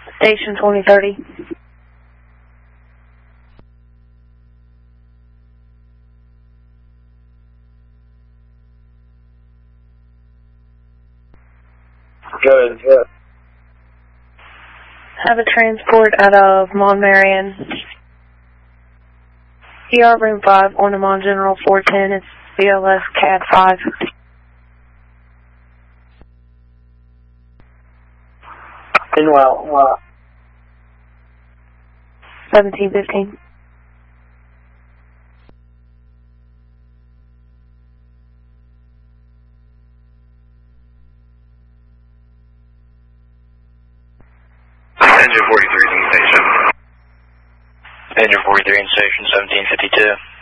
Station 2030. Good. Have a transport out of Mon Marion. ER Room 5, Ornament General 410. It's BLS CAD 5. Meanwhile, 1715. Engine 43 is in the station. Engine 43 in station, 1752.